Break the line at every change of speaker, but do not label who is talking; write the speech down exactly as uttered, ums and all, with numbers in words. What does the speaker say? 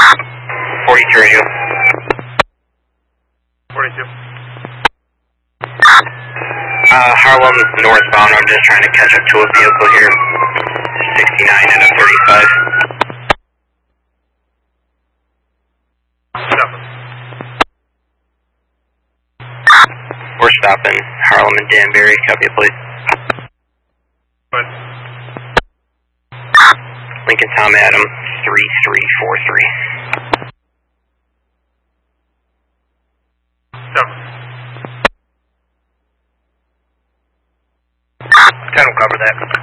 forty-two radio.
forty-two.
Uh, Harlem northbound, I'm just trying to catch up to a vehicle here. sixty-nine and a thirty-five.
Stop.
We're stopping Harlem and Danbury, copy a plate.
What?
Lincoln Tom Adam, three three four three.
Stop.
Kind of cover that.